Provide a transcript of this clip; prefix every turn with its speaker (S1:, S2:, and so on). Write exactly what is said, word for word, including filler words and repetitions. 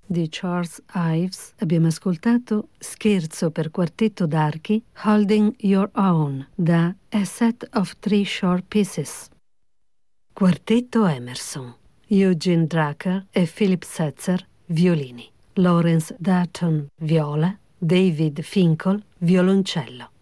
S1: di Charles Ives abbiamo ascoltato Scherzo per quartetto d'archi, Holding Your Own, da A Set of Three Short Pieces. Quartetto Emerson, Eugene Drucker e Philip Setzer, violini, Lawrence Dutton, viola, David Finkel, violoncello.